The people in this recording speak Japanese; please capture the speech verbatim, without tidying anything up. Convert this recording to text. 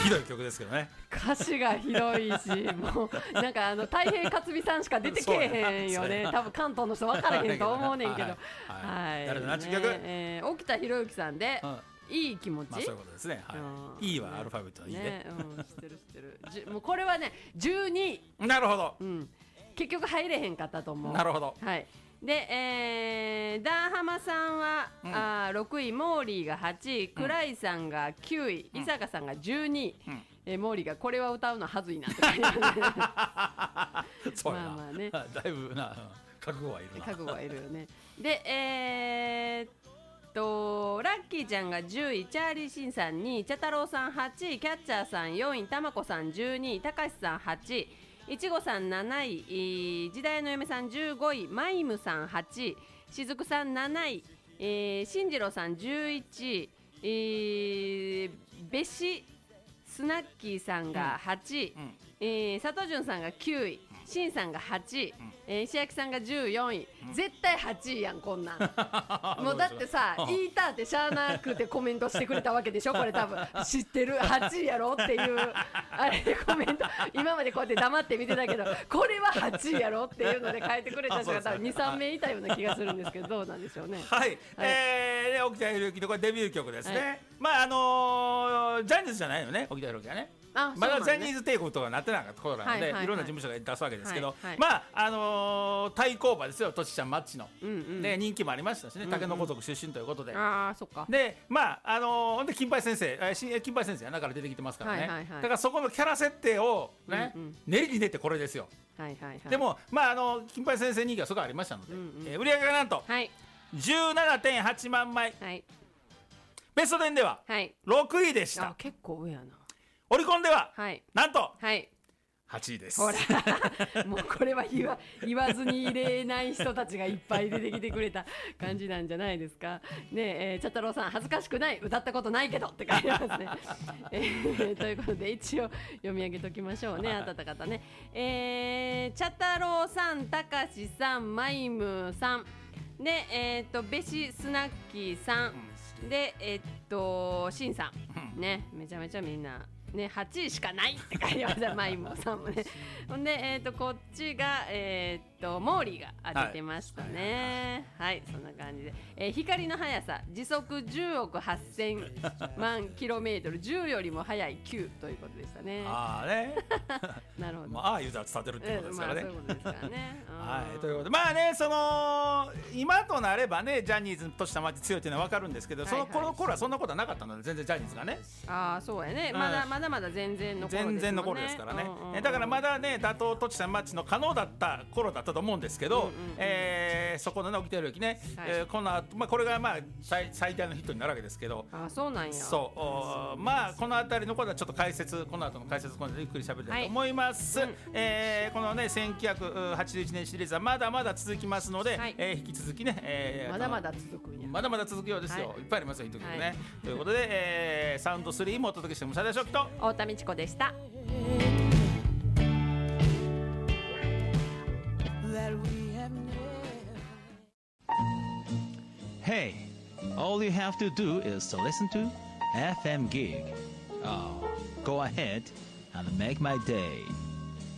ひどい曲ですけどね。 歌詞がひどいし、もうなんかあの太平克美さんしか出てけえへんよね。多分関東の人分からへんと思うねんけど。 はい。誰のねナチ曲？ えー、沖田博之さんで、うんいい気持ち、 まあそういうことですね。はい。いいはアルファベットのいいね。 ね、うん、知ってる知ってる。じもうこれはねじゅうにい。 なるほど。 うん。結局入れへんかったと思う。 なるほど。 はい。で、えー、ダーハマさんは、うん、あろくい、モーリーがはちい、クライさんがきゅうい、伊坂さんがじゅうにい、うんえー、モーリーがこれは歌うのはずいなって感じそうやな、まあまあね、だいぶな覚悟はいるな。 覚悟はいるよね。で、えーとラッキーちゃんがじゅうい、チャーリーシンさんにい、茶太郎さんはちい、キャッチャーさんよんい、たまこさんじゅうにい、たかしさんはちい、いちごさんなない、時代の嫁さんじゅうごい、マイムさんはちい、しずくさんなない、えー、進次郎さんじゅういちい、えー、べしスナッキーさんがはちい、うんうんえー、佐藤潤さんがきゅうい、しんさんがはちい、うんえー、石焼さんがじゅうよんい、うん、絶対はちいやんこんなんもうだってさ言いたってしゃあなくてコメントしてくれたわけでしょこれ多分知ってるはちいやろっていうあれコメント今までこうやって黙って見てたけどこれははちいやろっていうので書いてくれた人が多分 にさんめいいたような気がするんですけどどうなんでしょうね。 はい、はいえー、沖田博之のこれデビュー曲ですね、はい、まああのー、ジャニーズじゃないよね沖田博之はねまだジャニーズ帝国とかなってなかった頃なので、はいはいはい、いろんな事務所が出すわけですけど、はいはい、まああのー、対抗馬ですよトシちゃんマッチの、うんうん、で人気もありましたしね、うんうん、竹の子族出身ということで、 あそっかでまああのー、ほんで金八先生金八先生やなから出てきてますからね、はいはいはい、だからそこのキャラ設定をね、うんうん、練りに練ってこれですよ、はいはいはい、でもまああの金八先生人気はそこありましたので、うんうんえー、売り上げがなんと、はい、じゅうななてんはちまんまい、はい、ベストテンではろくいでした、 あ結構上やな。 オリコンでは、はい、なんと、 はい、 はちいです。 ほらもうこれは言わ、言わずに入れない人たちがいっぱい出てきてくれた感じなんじゃないですかねえ、えー、茶太郎さん恥ずかしくない歌ったことないけどって書いてますね、えー、ということで一応読み上げときましょうね、当たった方ね、えー、茶太郎さん、たかしさん、マイムさんで、えー、っとべしスナッキーさんで、えー、っとしんさんね、めちゃめちゃみんなね、はちいしかないって書いてましたマイモさんもね。ほんで、えー、とこっちが、えー、とモーリーが当ててましたね、はい、はい、そんな感じで、えー、光の速さ時速じゅうおくはっせんまんキロメートル、じゅうよりも速いきゅうということでしたね。 ああねなるほど、 まあ、ああいうざ伝ってるってことですからね、 えーまあ、そういうことですからねはい、ということでまあね、その今となればねジャニーズとした街強いっていうのは分かるんですけど、はいはい、その頃頃はそんなことはなかったので全然ジャニーズがね、 ああそうやね、まだまだまだ全然の頃ですもんね、 全然の頃ですからね、うんうんうん、だからまだね打倒とちさんマッチの可能だった頃だったと思うんですけど、うんうんうんえー、そこのね起きてる時ね、はいえー、この後、まあ、これがまあ 最, 最大のヒットになるわけですけど、 あそうなんや、 そうまあこの辺りのことはちょっと解説、この後の解説今度ゆっくり喋りたいと思います、はいうんえー、このねせんきゅうひゃくはちじゅういちねんシリーズはまだまだ続きますので、はいえー、引き続きね、えー、 まだまだ続くんや、 まだまだ続くようですよ、はい、いっぱいありますよヒット曲ね、はい、ということで、えー、サウンドスリーもお届けして武者田翔樹と太田美智子でした。 Hey, all you have to do is to listen to エフエム Gig. Oh, go ahead and make my day.